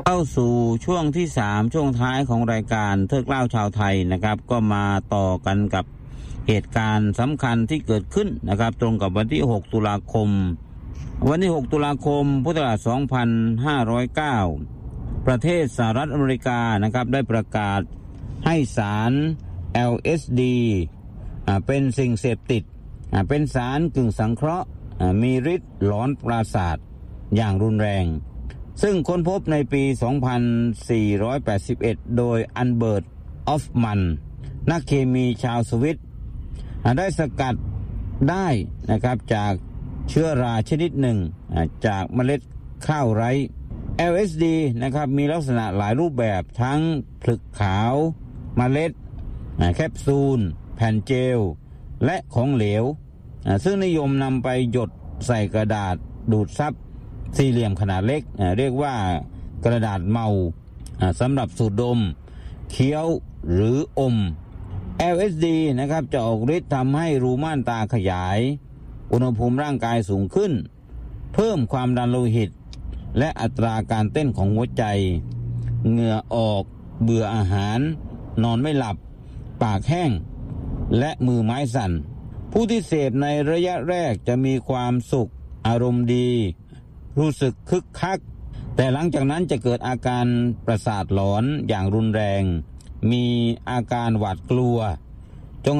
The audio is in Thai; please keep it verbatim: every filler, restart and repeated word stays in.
เข้าสู่ช่วงที่สามช่วงท้ายของรายการเทิดเล่าชาวไทยนะครับก็มาต่อกันกับเหตุการณ์สำคัญที่เกิดขึ้นนะครับตรงกับวันที่หกตุลาคมวันที่หกตุลาคมพุทธศักราชสองพันห้าร้อยเก้าประเทศสหรัฐอเมริกานะครับได้ประกาศให้สาร แอล เอส ดี อ่าเป็นสิ่งเสพติดอ่าเป็นสารกึ่งสังเคราะห์อ่ามีฤทธิ์หลอนประสาทอย่างรุนแรงซึ่งค้นพบในปี สองพันสี่ร้อยแปดสิบเอ็ด โดยอันเบิร์ต ออฟมันนักเคมีชาวสวิตได้สกัดได้นะครับจากเชื้อราชนิดหนึ่งจากเมล็ดข้าวไร้ แอล เอส ดี นะครับมีลักษณะหลายรูปแบบทั้งผลึกขาวเมล็ดแคปซูลแผ่นเจลและของเหลวซึ่งนิยมนำไปหยดใส่กระดาษดูดซับสี่เหลี่ยมขนาดเล็กเรียกว่ากระดาษเมาสำหรับสูดดมเคี้ยวหรืออม แอล เอส ดี นะครับจะออกฤทธิ์ทำให้รูม่านตาขยายอุณหภูมิร่างกายสูงขึ้นเพิ่มความดันโลหิตและอัตราการเต้นของหัวใจเหงื่อออกเบื่ออาหารนอนไม่หลับปากแห้งและมือไม้สั่นผู้ที่เสพในระยะแรกจะมีความสุขอารมณ์ดีรู้สึกคึกคักแต่หลังจากนั้นจะเกิดอาการประสาทหลอนอย่างรุนแรงมีอาการหวาดกลัว